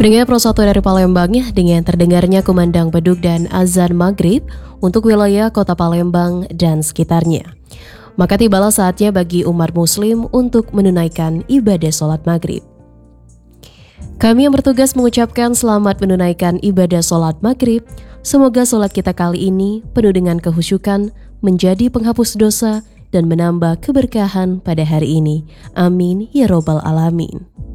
Pendengar Pro 1 dari Palembang dengan terdengarnya kumandang beduk dan azan maghrib untuk wilayah kota Palembang dan sekitarnya. Maka tibalah saatnya bagi umat muslim untuk menunaikan ibadah sholat maghrib. Kami yang bertugas mengucapkan selamat menunaikan ibadah sholat maghrib. Semoga sholat kita kali ini penuh dengan kehusyukan, menjadi penghapus dosa, dan menambah keberkahan pada hari ini. Amin ya robbal alamin.